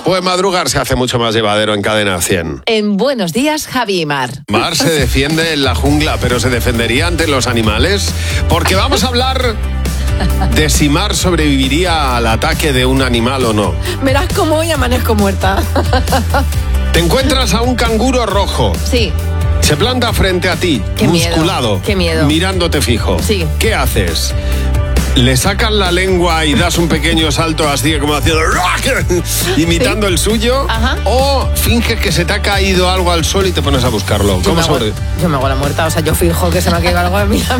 Pues madrugar se hace mucho más llevadero en Cadena 100. En Buenos Días, Javi y Mar. Mar se defiende en la jungla, pero ¿se defendería ante los animales? Porque vamos a hablar de si Mar sobreviviría al ataque de un animal o no. Verás cómo hoy amanezco muerta. Te encuentras a un canguro rojo. Sí. Se planta frente a ti, Qué musculado, miedo, qué miedo. Mirándote fijo. Sí. ¿Qué haces? ¿Le sacas la lengua y das un pequeño salto así como haciendo imitando el suyo? Ajá. ¿O finges que se te ha caído algo al suelo y te pones a buscarlo? Yo me hago la muerta, o sea, yo fijo que se me ha caído algo de mí.